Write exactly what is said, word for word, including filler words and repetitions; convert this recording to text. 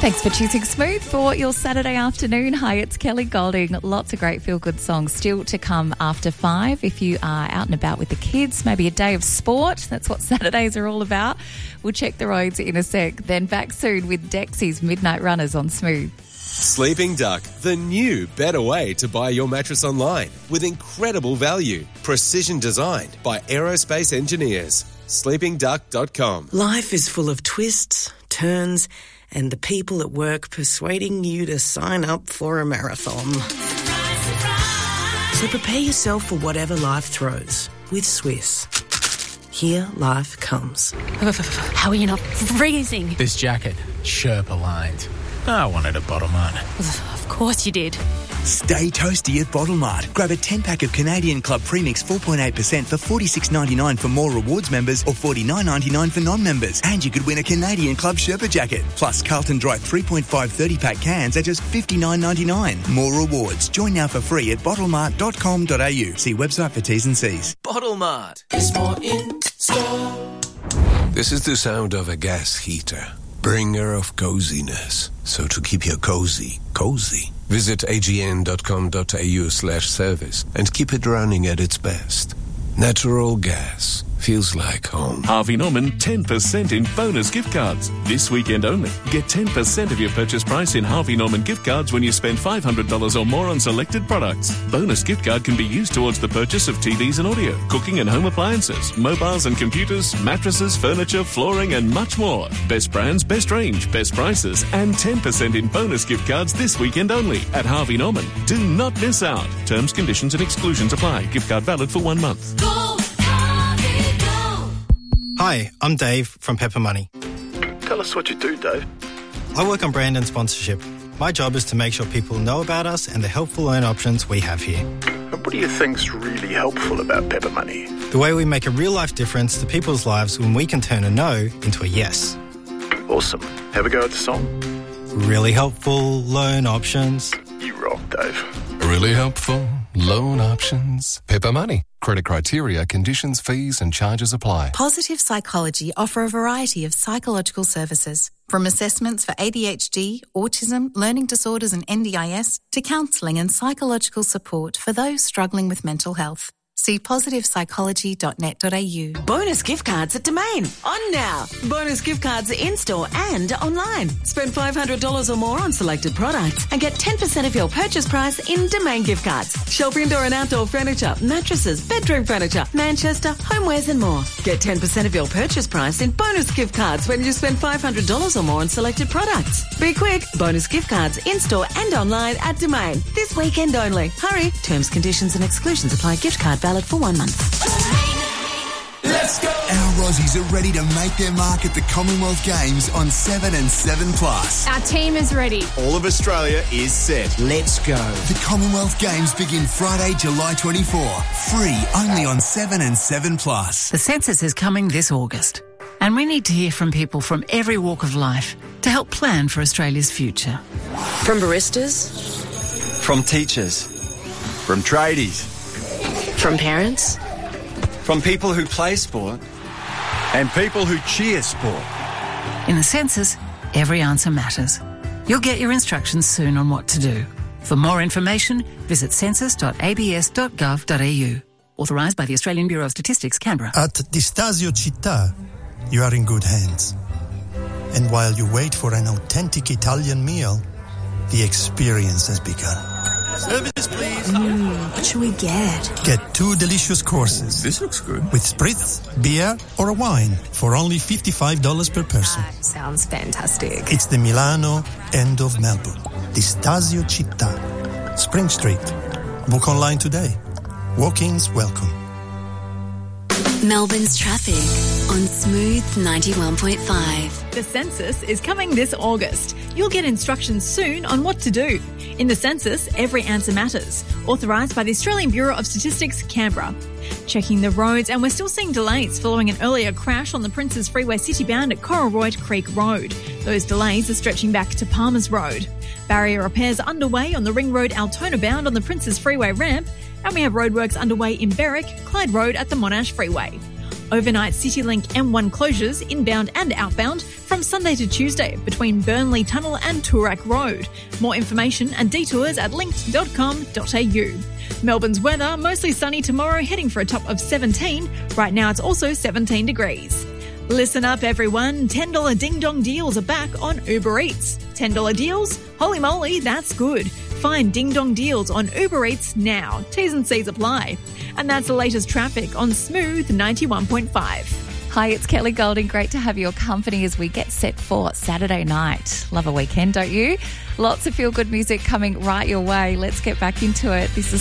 Thanks for choosing Smooth for your Saturday afternoon. Hi, it's Kelly Golding. Lots of great feel-good songs still to come after five. If you are out and about with the kids, maybe a day of sport, that's what Saturdays are all about. We'll check the roads in a sec. Then back soon with Dexy's Midnight Runners on Smooth. Sleeping Duck, the new, better way to buy your mattress online with incredible value. Precision designed by aerospace engineers. sleeping duck dot com. Life is full of twists, turns, and the people at work persuading you to sign up for a marathon. So prepare yourself for whatever life throws with Swiss. Here life comes. How are you not freezing? This jacket, Sherpa lined. I wanted a Bottle Mart. Of course you did. Stay toasty at Bottle Mart. Grab a ten-pack of Canadian Club Premix four point eight percent for forty-six ninety-nine for More Rewards members or forty-nine ninety-nine for non-members. And you could win a Canadian Club Sherpa jacket. Plus Carlton Dry three point five thirty-pack cans at just fifty-nine ninety-nine. More rewards. Join now for free at bottle mart dot com dot a u. See website for T's and C's. Bottle Mart. There's more in store. This is the sound of a gas heater, bringer of coziness. So to keep your cozy, cozy, visit agn.com.au slash service and keep it running at its best. Natural gas feels like home. Harvey Norman ten percent in bonus gift cards. This weekend only. Get ten percent of your purchase price in Harvey Norman gift cards when you spend five hundred dollars or more on selected products. Bonus gift card can be used towards the purchase of T Vs and audio, cooking and home appliances, mobiles and computers, mattresses, furniture, flooring and much more. Best brands, best range, best prices and ten percent in bonus gift cards this weekend only at Harvey Norman. Do not miss out. Terms, conditions and exclusions apply. Gift card valid for one month. Go! Hi, I'm Dave from Pepper Money. Tell us what you do, Dave. I work on brand and sponsorship. My job is to make sure people know about us and the helpful loan options we have here. And what do you think's really helpful about Pepper Money? The way we make a real-life difference to people's lives when we can turn a no into a yes. Awesome. Have a go at the song. Really helpful loan options. You rock, Dave. Really helpful loan options. Pepper Money. Credit criteria, conditions, fees and charges apply. Positive Psychology offer a variety of psychological services, from assessments for A D H D, autism, learning disorders and N D I S, to counselling and psychological support for those struggling with mental health. See positive psychology dot net dot a u. Bonus gift cards at Domain. On now. Bonus gift cards in-store and online. Spend five hundred dollars or more on selected products and get ten percent of your purchase price in Domain gift cards. Shop indoor and outdoor furniture, mattresses, bedroom furniture, Manchester, homewares and more. Get ten percent of your purchase price in bonus gift cards when you spend five hundred dollars or more on selected products. Be quick. Bonus gift cards in-store and online at Domain. This weekend only. Hurry. Terms, conditions and exclusions apply. Gift card valid for one month. Let's go! Our Aussies are ready to make their mark at the Commonwealth Games on seven and seven plus. Our team is ready. All of Australia is set. Let's go. The Commonwealth Games begin Friday, July twenty-fourth. Free only on seven and seven plus. The census is coming this August, and we need to hear from people from every walk of life to help plan for Australia's future. From baristas. From teachers. From tradies. From parents. From people who play sport and people who cheer sport. In the census, every answer matters. You'll get your instructions soon on what to do. For more information, visit census dot a b s dot gov dot a u. Authorised by the Australian Bureau of Statistics, Canberra. At Di Stasio Città, you are in good hands. And while you wait for an authentic Italian meal, the experience has begun. Service, please. Mm, what should we get? Get two delicious courses. This looks good. With spritz, beer, or a wine for only fifty-five dollars per person. That sounds fantastic. It's the Milano end of Melbourne. Di Stasio Città. Spring Street. Book online today. Walk-ins welcome. Melbourne's traffic on Smooth ninety-one point five. The census is coming this August. You'll get instructions soon on what to do. In the census, every answer matters. Authorised by the Australian Bureau of Statistics, Canberra. Checking the roads, and we're still seeing delays following an earlier crash on the Princes Freeway City-bound at Corroyed Creek Road. Those delays are stretching back to Palmers Road. Barrier repairs are underway on the Ring Road Altona bound on the Princes Freeway ramp, and we have roadworks underway in Berwick, Clyde Road at the Monash Freeway. Overnight CityLink M one closures inbound and outbound from Sunday to Tuesday between Burnley Tunnel and Toorak Road. More information and detours at linked dot com dot a u. Melbourne's weather, mostly sunny tomorrow, heading for a top of seventeen. Right now it's also seventeen degrees. Listen up, everyone. ten dollars Ding Dong deals are back on Uber Eats. ten dollars deals? Holy moly, that's good. Find Ding Dong deals on Uber Eats now. T's and C's apply. And that's the latest traffic on Smooth ninety-one point five. Hi, it's Kelly Golding. Great to have your company as we get set for Saturday night. Love a weekend, don't you? Lots of feel-good music coming right your way. Let's get back into it. This is